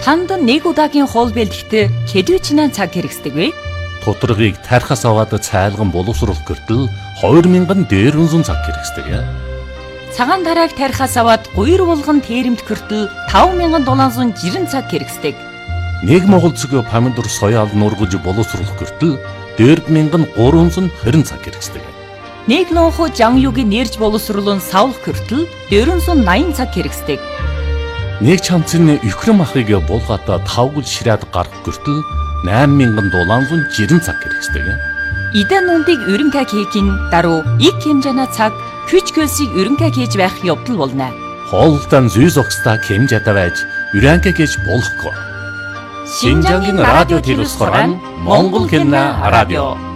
Хандан нэг удаагийн хоол бэлтгэхдээ хэдвэчнээ цаг хэрэгсдэг вэ? Тутаргыг тархаас аваад цайлган боловсруулах гэртэл 2000 дээрүнзэн цаг хэрэгсдэг. Цагаан тарааг тархаас аваад гуйр булган тэрэмт гэртэл 5760 цаг хэрэгсдэг. Нэг Монгол цэгийн помидор соёал нургаж боловсруулах гэртэл 4320 цаг хэрэгсдэг. Нэг лонхо жанюгийн нэрж боловсруулан савлах гэртэл 480 цаг хэрэгсдэг. Нэг чамцны өхрөн махыг булгаатаа тавгал ширээд гарах гэртэл 8760 цаг хэрэгсдэг. Идэн нүндийг өрөнгө хийхин даруй их хэмжээний цаг күч хөлсийг өрөнгө хийж байх явдал болно. Хоолтон зүй зогсдаа хэмжээтэй байж өрөнгө хийж болохгүй. Шинжангийн радио телевизээр Монгол кино радио